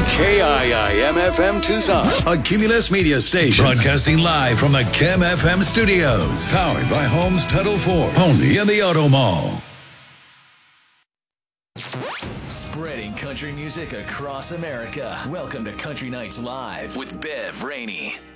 KIIM-FM Tucson, a Cumulus Media station. Broadcasting live from the Kim FM studios. Powered by Holmes Title 4. Only in the Auto Mall. Spreading country music across America. Welcome to Country Nights Live with Bev Rainey.